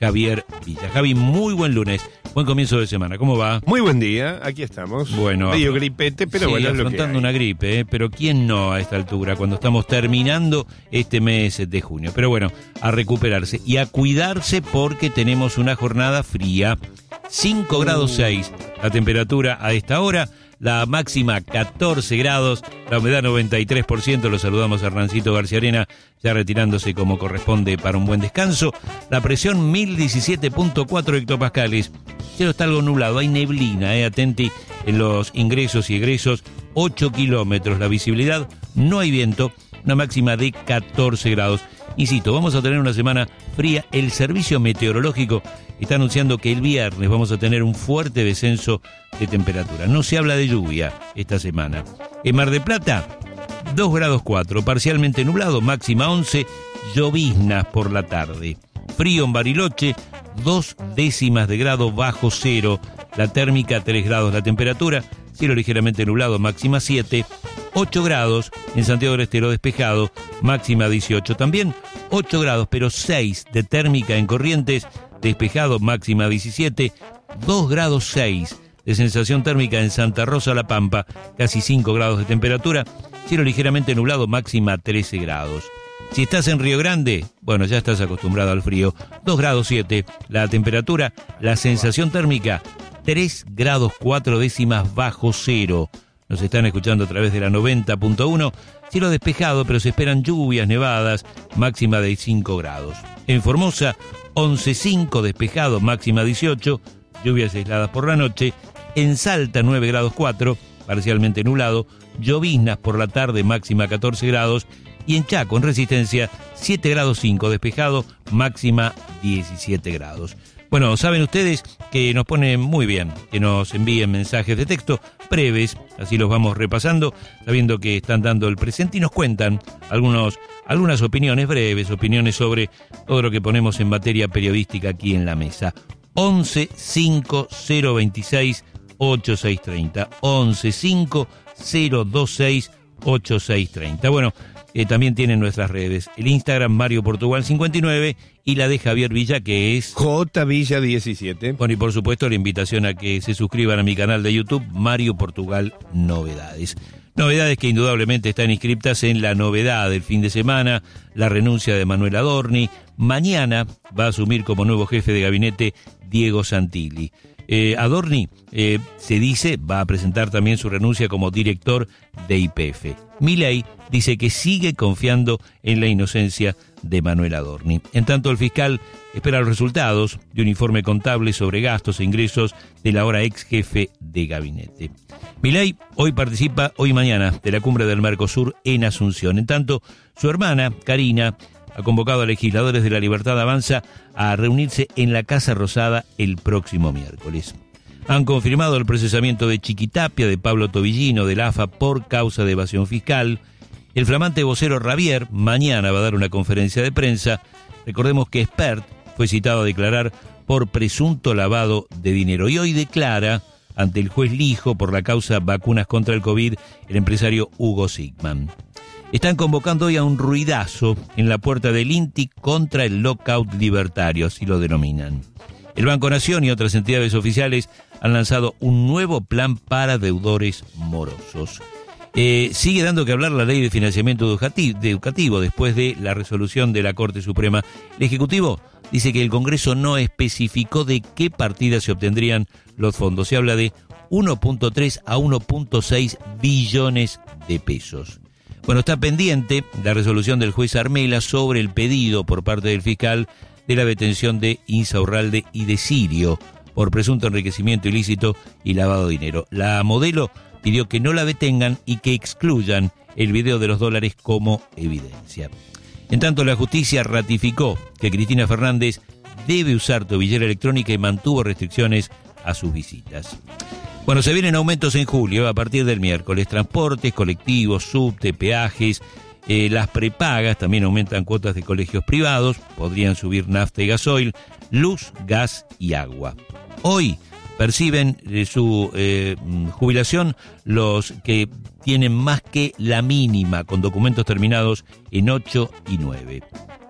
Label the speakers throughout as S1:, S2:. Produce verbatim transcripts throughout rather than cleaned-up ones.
S1: Javier Villa. Javi, muy buen lunes, buen comienzo de semana, ¿cómo va?
S2: Muy buen día, aquí estamos.
S1: Bueno,
S2: medio gripete, pero
S1: sí,
S2: bueno, es lo que
S1: afrontando
S2: hay.
S1: una gripe, ¿eh? Pero ¿quién no a esta altura, cuando estamos terminando este mes de junio? Pero bueno, a recuperarse y a cuidarse porque tenemos una jornada fría, cinco grados seis la temperatura a esta hora. La máxima catorce grados, la humedad noventa y tres por ciento, lo saludamos a Hernancito García Arena, ya retirándose como corresponde para un buen descanso. La presión mil diecisiete punto cuatro hectopascales, el cielo está algo nublado, hay neblina, eh, atenti en los ingresos y egresos, ocho kilómetros la visibilidad, no hay viento, una máxima de catorce grados. Insisto, vamos a tener una semana fría. El servicio meteorológico está anunciando que el viernes vamos a tener un fuerte descenso de temperatura. No se habla de lluvia esta semana. En Mar del Plata, dos grados cuatro, parcialmente nublado, máxima once, lloviznas por la tarde. Frío en Bariloche, dos décimas de grado bajo cero, la térmica tres grados la temperatura, cielo ligeramente nublado, máxima siete, ocho grados en Santiago del Estero despejado, máxima dieciocho también, ocho grados pero seis de térmica en Corrientes, despejado, máxima diecisiete, dos grados seis de sensación térmica en Santa Rosa La Pampa, casi cinco grados de temperatura, cielo ligeramente nublado, máxima trece grados. Si estás en Río Grande, bueno, ya estás acostumbrado al frío, dos grados siete la temperatura, la sensación térmica tres grados cuatro décimas bajo cero. Nos están escuchando a través de la noventa punto uno, cielo despejado, pero se esperan lluvias, nevadas, máxima de cinco grados. En Formosa, once cinco despejado, máxima dieciocho, lluvias aisladas por la noche. En Salta, nueve grados cuatro, parcialmente nublado, lloviznas por la tarde, máxima catorce grados. Y en Chaco, en Resistencia, siete grados cinco despejado, máxima diecisiete grados. Bueno, saben ustedes que nos pone muy bien que nos envíen mensajes de texto breves, así los vamos repasando, sabiendo que están dando el presente y nos cuentan algunos, algunas opiniones breves, opiniones sobre todo lo que ponemos en materia periodística aquí en la mesa. once cinco cero veintiséis ochenta y seis treinta, once cinco cero veintiséis ochenta y seis treinta. Bueno, Eh, también tienen nuestras redes, el Instagram Mario Portugal cincuenta y nueve y la de Javier Villa, que es
S2: J Villa diecisiete.
S1: Bueno, y por supuesto la invitación a que se suscriban a mi canal de YouTube, Mario Portugal Novedades. Novedades que indudablemente están inscriptas en la novedad del fin de semana, la renuncia de Manuel Adorni. Mañana va a asumir como nuevo jefe de gabinete Diego Santilli. Eh, Adorni, eh, se dice, va a presentar también su renuncia como director de Y P F. Milei dice que sigue confiando en la inocencia de Manuel Adorni. En tanto, el fiscal espera los resultados de un informe contable sobre gastos e ingresos del ahora ex jefe de gabinete. Milei hoy participa, hoy y mañana, de la cumbre del Mercosur en Asunción. En tanto, su hermana, Karina, ha convocado a legisladores de La Libertad Avanza a reunirse en la Casa Rosada el próximo miércoles. Han confirmado el procesamiento de Chiquitapia, de Pablo Tobillino, del A F A por causa de evasión fiscal. El flamante vocero Ravier mañana va a dar una conferencia de prensa. Recordemos que Espert fue citado a declarar por presunto lavado de dinero y hoy declara ante el juez Lijo por la causa vacunas contra el COVID el empresario Hugo Sigman. Están convocando hoy a un ruidazo en la puerta del INTI contra el lockout libertario, así lo denominan. El Banco Nación y otras entidades oficiales han lanzado un nuevo plan para deudores morosos. Eh, sigue dando que hablar la ley de financiamiento educativo después de la resolución de la Corte Suprema. El Ejecutivo dice que el Congreso no especificó de qué partidas se obtendrían los fondos. Se habla de uno punto tres a uno punto seis billones de pesos. Bueno, está pendiente la resolución del juez Armela sobre el pedido por parte del fiscal de la detención de Insaurralde y de Sirio por presunto enriquecimiento ilícito y lavado de dinero. La modelo pidió que no la detengan y que excluyan el video de los dólares como evidencia. En tanto, la justicia ratificó que Cristina Fernández debe usar tobillera electrónica y mantuvo restricciones a sus visitas. Bueno, se vienen aumentos en julio a partir del miércoles. Transportes, colectivos, subte, peajes, eh, las prepagas, también aumentan cuotas de colegios privados, podrían subir nafta y gasoil, luz, gas y agua. Hoy perciben eh, su eh, jubilación los que tienen más que la mínima, con documentos terminados en ocho y nueve.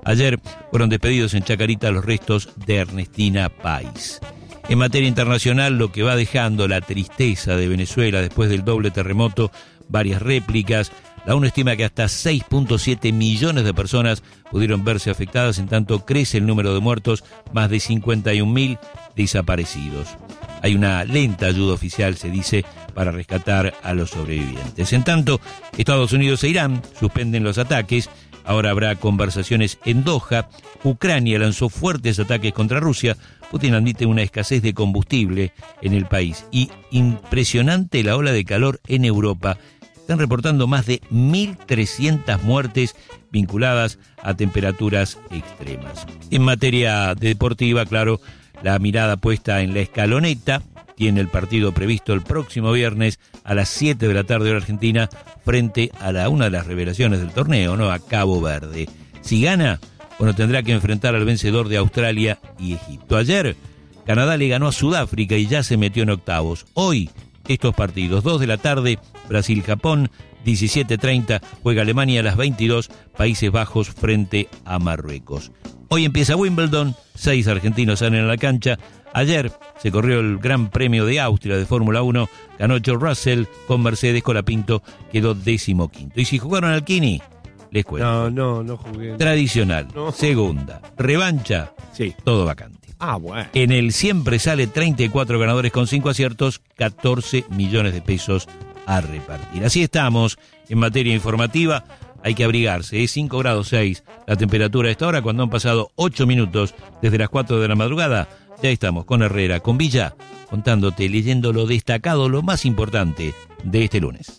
S1: Ayer fueron despedidos en Chacarita los restos de Ernestina Pais. En materia internacional, lo que va dejando la tristeza de Venezuela después del doble terremoto, varias réplicas. La ONU estima que hasta seis punto siete millones de personas pudieron verse afectadas, en tanto crece el número de muertos, más de cincuenta y un mil desaparecidos. Hay una lenta ayuda oficial, se dice, para rescatar a los sobrevivientes. En tanto, Estados Unidos e Irán suspenden los ataques. Ahora habrá conversaciones en Doha. Ucrania lanzó fuertes ataques contra Rusia. Putin admite una escasez de combustible en el país. Y impresionante la ola de calor en Europa. Están reportando más de mil trescientas muertes vinculadas a temperaturas extremas. En materia deportiva, claro, la mirada puesta en la escaloneta. Tiene el partido previsto el próximo viernes a las siete de la tarde hora argentina frente a la, una de las revelaciones del torneo, ¿no? A Cabo Verde. Si gana, bueno, tendrá que enfrentar al vencedor de Australia y Egipto. Ayer, Canadá le ganó a Sudáfrica y ya se metió en octavos. Hoy, estos partidos, dos de la tarde, Brasil-Japón, diecisiete treinta, juega Alemania a las veintidós, Países Bajos frente a Marruecos. Hoy empieza Wimbledon, seis argentinos salen a la cancha. Ayer se corrió el Gran Premio de Austria de Fórmula uno, ganó George Russell con Mercedes, Colapinto quedó decimoquinto. Y si jugaron al Kini, les cuento.
S2: No, no, no jugué.
S1: Tradicional,
S2: No.
S1: segunda, revancha,
S2: Sí.
S1: todo vacante.
S2: Ah, bueno.
S1: En el siempre sale treinta y cuatro ganadores con cinco aciertos, catorce millones de pesos a repartir. Así estamos en materia informativa. Hay que abrigarse, es cinco grados seis la temperatura a esta hora, cuando han pasado ocho minutos desde las cuatro de la madrugada. Ya estamos con Herrera, con Villa, contándote, leyendo lo destacado, lo más importante de este lunes.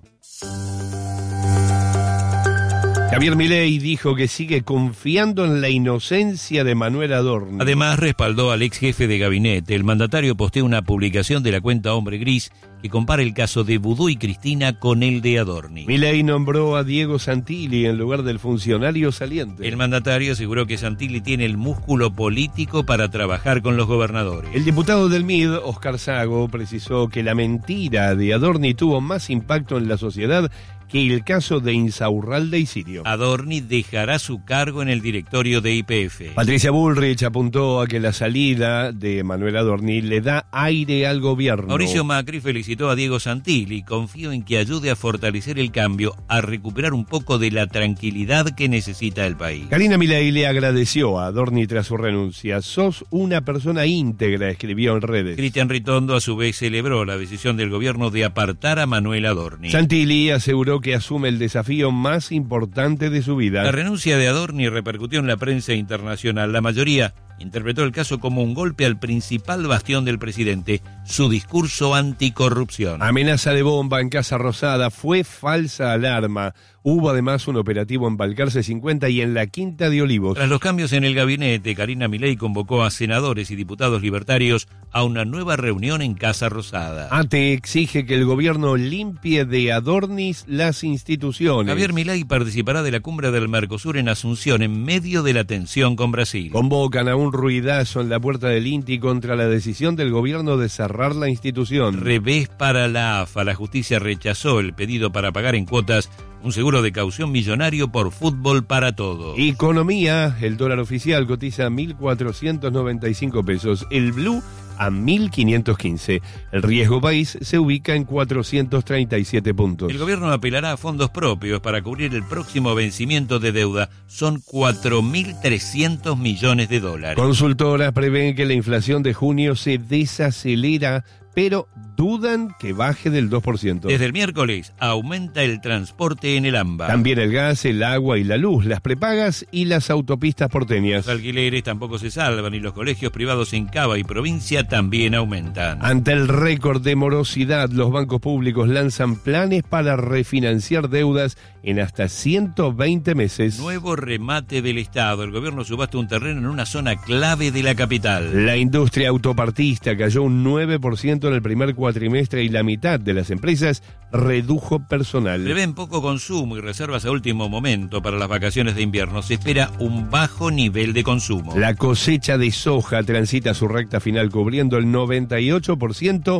S2: Javier Milei dijo que sigue confiando en la inocencia de Manuel Adorni.
S1: Además, respaldó al ex jefe de gabinete. El mandatario posteó una publicación de la cuenta Hombre Gris que compara el caso de Vudú y Cristina con el de Adorni.
S2: Milei nombró a Diego Santilli en lugar del funcionario saliente.
S1: El mandatario aseguró que Santilli tiene el músculo político para trabajar con los gobernadores.
S2: El diputado del M I D, Oscar Sago, precisó que la mentira de Adorni tuvo más impacto en la sociedad que el caso de Insaurralde y Sirio.
S1: Adorni dejará su cargo en el directorio de Y P F.
S2: Patricia Bullrich apuntó a que la salida de Manuel Adorni le da aire al gobierno.
S1: Mauricio Macri felicitó a Diego Santilli. Confío en que ayude a fortalecer el cambio, a recuperar un poco de la tranquilidad que necesita el país.
S2: Karina Milei le agradeció a Adorni tras su renuncia. Sos una persona íntegra, escribió en redes.
S1: Cristian Ritondo a su vez celebró la decisión del gobierno de apartar a Manuel Adorni.
S2: Santilli aseguró que asume el desafío más importante de su vida.
S1: La renuncia de Adorni repercutió en la prensa internacional. La mayoría interpretó el caso como un golpe al principal bastión del presidente, su discurso anticorrupción.
S2: Amenaza de bomba en Casa Rosada, fue falsa alarma. Hubo además un operativo en Balcarce cincuenta y en la Quinta de Olivos.
S1: Tras los cambios en el gabinete, Karina Milei convocó a senadores y diputados libertarios a una nueva reunión en Casa Rosada.
S2: A T E exige que el gobierno limpie de Adornis las instituciones.
S1: Javier Milei participará de la cumbre del Mercosur en Asunción en medio de la tensión con Brasil.
S2: Convocan a un ruidazo en la puerta del INTI contra la decisión del gobierno de cerrar la institución.
S1: Revés para la A F A. La justicia rechazó el pedido para pagar en cuotas un seguro de caución millonario por fútbol para todos.
S2: Economía, el dólar oficial cotiza mil cuatrocientos noventa y cinco pesos, el blue a mil quinientos quince. El riesgo país se ubica en cuatrocientos treinta y siete puntos.
S1: El gobierno apelará a fondos propios para cubrir el próximo vencimiento de deuda. Son cuatro mil trescientos millones de dólares.
S2: Consultoras prevén que la inflación de junio se desacelera, pero dudan que baje del dos por ciento.
S1: Desde el miércoles aumenta el transporte en el AMBA.
S2: También el gas, el agua y la luz, las prepagas y las autopistas porteñas.
S1: Los alquileres tampoco se salvan y los colegios privados en Cava y provincia también aumentan.
S2: Ante el récord de morosidad, los bancos públicos lanzan planes para refinanciar deudas en hasta ciento veinte meses.
S1: Nuevo remate del Estado. El gobierno subasta un terreno en una zona clave de la capital.
S2: La industria autopartista cayó un nueve por ciento en el primer cuatrimestre y la mitad de las empresas redujo personal.
S1: Prevén poco consumo y reservas a último momento para las vacaciones de invierno. Se espera un bajo nivel de consumo.
S2: La cosecha de soja transita su recta final cubriendo el noventa y ocho por ciento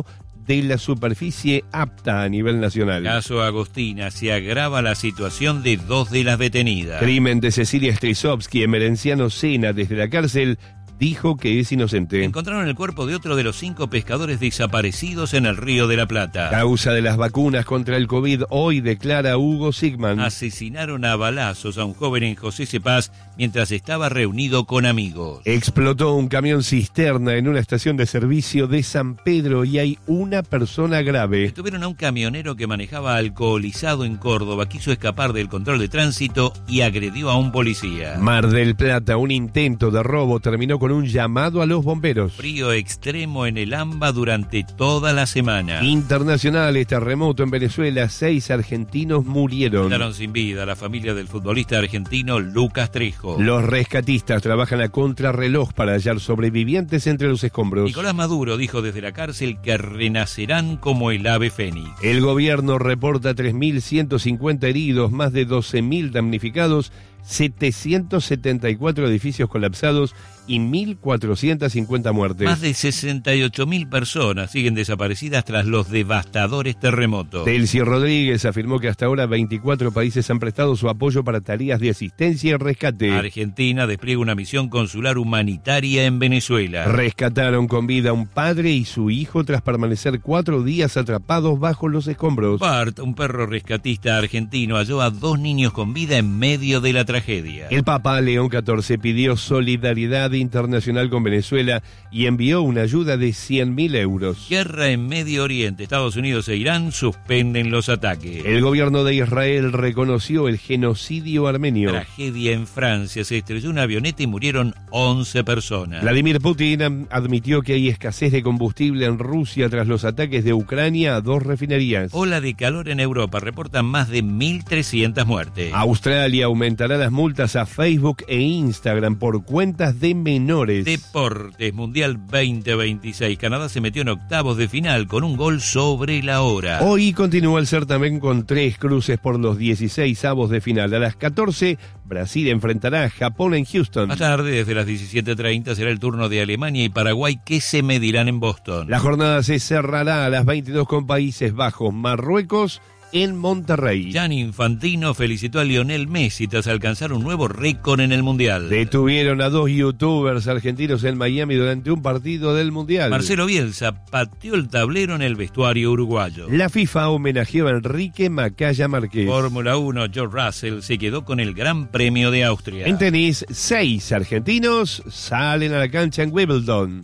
S2: de la superficie apta a nivel nacional.
S1: Caso Agostina, se agrava la situación de dos de las detenidas.
S2: Crimen de Cecilia Strisovsky. Emerenciano Sena, desde la cárcel, dijo que es inocente.
S1: Encontraron el cuerpo de otro de los cinco pescadores desaparecidos en el Río de la Plata.
S2: Causa de las vacunas contra el COVID, hoy declara Hugo Sigman.
S1: Asesinaron a balazos a un joven en José Cepaz mientras estaba reunido con amigos.
S2: Explotó un camión cisterna en una estación de servicio de San Pedro y hay una persona grave.
S1: Detuvieron a un camionero que manejaba alcoholizado en Córdoba, quiso escapar del control de tránsito y agredió a un policía.
S2: Mar del Plata, un intento de robo terminó con un llamado a los bomberos.
S1: Frío extremo en el AMBA durante toda la semana.
S2: Internacionales, terremoto en Venezuela, seis argentinos murieron.
S1: Quedaron sin vida la familia del futbolista argentino Lucas Trejo.
S2: Los rescatistas trabajan a contrarreloj para hallar sobrevivientes entre los escombros.
S1: Nicolás Maduro dijo desde la cárcel que renacerán como el ave fénix.
S2: El gobierno reporta tres mil ciento cincuenta heridos, más de doce mil damnificados, setecientos setenta y cuatro edificios colapsados y mil cuatrocientas cincuenta muertes.
S1: Más de sesenta y ocho mil personas siguen desaparecidas tras los devastadores terremotos.
S2: Delcy Rodríguez afirmó que hasta ahora veinticuatro países han prestado su apoyo para tareas de asistencia y rescate.
S1: Argentina despliega una misión consular humanitaria en Venezuela.
S2: Rescataron con vida a un padre y su hijo tras permanecer cuatro días atrapados bajo los escombros.
S1: Bart, un perro rescatista argentino, halló a dos niños con vida en medio de la tragedia.
S2: El Papa León catorce pidió solidaridad internacional con Venezuela y envió una ayuda de cien mil euros.
S1: Guerra en Medio Oriente. Estados Unidos e Irán suspenden los ataques.
S2: El gobierno de Israel reconoció el genocidio armenio.
S1: Tragedia en Francia. Se estrelló una avioneta y murieron once personas.
S2: Vladimir Putin admitió que hay escasez de combustible en Rusia tras los ataques de Ucrania a dos refinerías.
S1: Ola de calor en Europa. Reportan más de mil trescientas muertes.
S2: Australia aumentará las multas a Facebook e Instagram por cuentas de menores.
S1: Deportes Mundial veinte veintiséis. Canadá se metió en octavos de final con un gol sobre la hora.
S2: Hoy continúa el certamen con tres cruces por los dieciséis avos de final. A las catorce, Brasil enfrentará a Japón en Houston.
S1: Más tarde, desde las diecisiete treinta, será el turno de Alemania y Paraguay, que se medirán en Boston.
S2: La jornada se cerrará a las veintidós con Países Bajos, Marruecos en Monterrey.
S1: Gianni Infantino felicitó a Lionel Messi tras alcanzar un nuevo récord en el Mundial.
S2: Detuvieron a dos youtubers argentinos en Miami durante un partido del Mundial.
S1: Marcelo Bielsa pateó el tablero en el vestuario uruguayo.
S2: La FIFA homenajeó a Enrique Macaya Márquez.
S1: Fórmula uno, George Russell se quedó con el Gran Premio de Austria.
S2: En tenis, seis argentinos salen a la cancha en Wimbledon.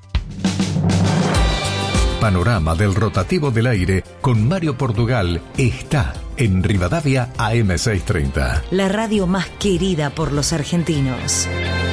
S3: Panorama del rotativo del aire con Mario Portugal está en Rivadavia A M seiscientos treinta.
S4: La radio más querida por los argentinos.